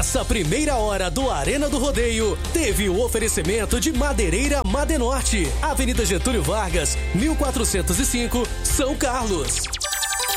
Essa primeira hora do Arena do Rodeio teve o oferecimento de Madeireira Madenorte, Avenida Getúlio Vargas, 1405, São Carlos.